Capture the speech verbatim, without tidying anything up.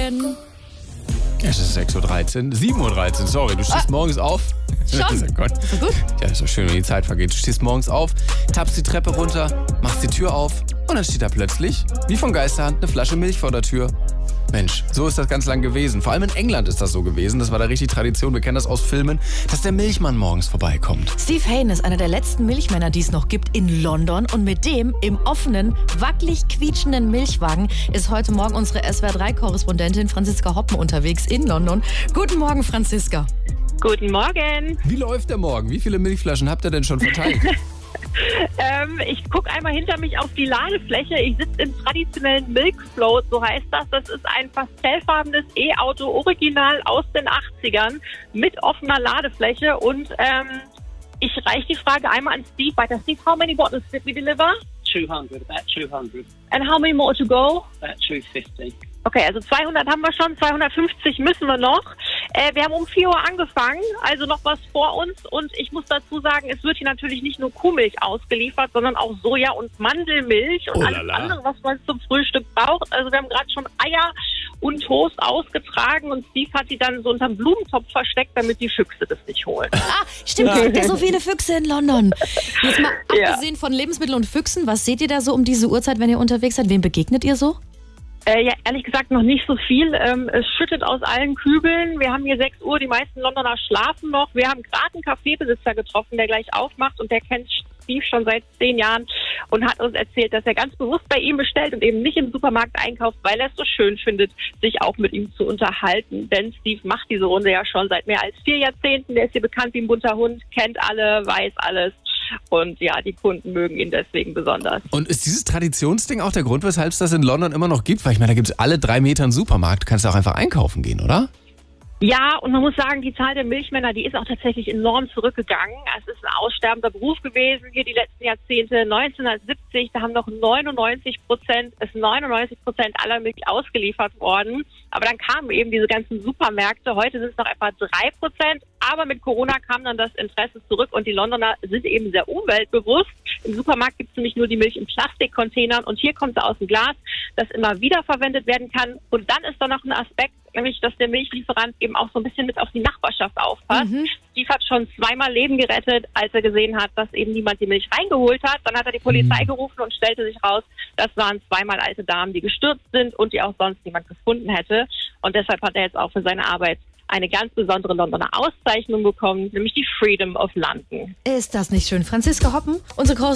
Morgen. Es ist sechs Uhr dreizehn, sieben Uhr dreizehn, sorry, du stehst ah. morgens auf. Schon? Oh Gott. Ist doch gut. Ja, ist doch schön, wenn die Zeit vergeht. Du stehst morgens auf, tappst die Treppe runter, machst die Tür auf und dann steht da plötzlich, wie von Geisterhand, eine Flasche Milch vor der Tür. Mensch, so ist das ganz lang gewesen. Vor allem in England ist das so gewesen. Das war da richtig Tradition. Wir kennen das aus Filmen, dass der Milchmann morgens vorbeikommt. Steve Hayne ist einer der letzten Milchmänner, die es noch gibt in London. Und mit dem im offenen, wackelig quietschenden Milchwagen ist heute Morgen unsere S W R drei Korrespondentin Franziska Hoppen unterwegs in London. Guten Morgen, Franziska. Guten Morgen. Wie läuft der Morgen? Wie viele Milchflaschen habt ihr denn schon verteilt? ähm, ich gucke einmal hinter mich auf die Ladefläche. Ich sitze im traditionellen Milk Float, so heißt das. Das ist ein pastellfarbenes E-Auto, original aus den achtzigern, mit offener Ladefläche. Und ähm, ich reiche die Frage einmal an Steve weiter. Steve, how many bottles did we deliver? two hundred, about two hundred. And how many more to go? About two fifty. Okay, also zweihundert haben wir schon, zweihundertfünfzig müssen wir noch. Äh, wir haben um vier Uhr angefangen, also noch was vor uns. Und ich muss dazu sagen, es wird hier natürlich nicht nur Kuhmilch ausgeliefert, sondern auch Soja- und Mandelmilch und Oh alles lala. andere, was man zum Frühstück braucht. Also wir haben gerade schon Eier und Toast ausgetragen und Steve hat die dann so unterm Blumentopf versteckt, damit die Füchse das nicht holen. Ah, stimmt, es gibt ja so viele Füchse in London. Jetzt mal Ja. abgesehen von Lebensmitteln und Füchsen, was seht ihr da so um diese Uhrzeit, wenn ihr unterwegs seid? Wem begegnet ihr so? Äh, ja, ehrlich gesagt noch nicht so viel. Ähm, es schüttet aus allen Kübeln. Wir haben hier sechs Uhr, die meisten Londoner schlafen noch. Wir haben gerade einen Kaffeebesitzer getroffen, der gleich aufmacht und der kennt Steve schon seit zehn Jahren und hat uns erzählt, dass er ganz bewusst bei ihm bestellt und eben nicht im Supermarkt einkauft, weil er es so schön findet, sich auch mit ihm zu unterhalten. Denn Steve macht diese Runde ja schon seit mehr als vier Jahrzehnten. Der ist hier bekannt wie ein bunter Hund, kennt alle, weiß alles. Und ja, die Kunden mögen ihn deswegen besonders. Und ist dieses Traditionsding auch der Grund, weshalb es das in London immer noch gibt? Weil ich meine, da gibt es alle drei Meter einen Supermarkt. Du kannst auch einfach einkaufen gehen, oder? Ja, und man muss sagen, die Zahl der Milchmänner, die ist auch tatsächlich enorm zurückgegangen. Es ist ein aussterbender Beruf gewesen hier die letzten Jahrzehnte. neunzehnhundertsiebzig, da haben noch neunundneunzig Prozent, ist neunundneunzig Prozent aller Milch ausgeliefert worden. Aber dann kamen eben diese ganzen Supermärkte. Heute sind es noch etwa drei Prozent. Aber mit Corona kam dann das Interesse zurück und die Londoner sind eben sehr umweltbewusst. Im Supermarkt gibt es nämlich nur die Milch in Plastikcontainern und hier kommt sie aus dem Glas, das immer wieder verwendet werden kann. Und dann ist da noch ein Aspekt, nämlich, dass der Milchlieferant eben auch so ein bisschen mit auf die Nachbarschaft aufpasst. Mhm. Steve hat schon zweimal Leben gerettet, als er gesehen hat, dass eben niemand die Milch reingeholt hat. Dann hat er die Polizei gerufen und stellte sich raus, das waren zweimal alte Damen, die gestürzt sind und die auch sonst niemand gefunden hätte. Und deshalb hat er jetzt auch für seine Arbeit eine ganz besondere Londoner Auszeichnung bekommen, nämlich die Freedom of London. Ist das nicht schön? Franziska Hoppen, unsere Korrespondentin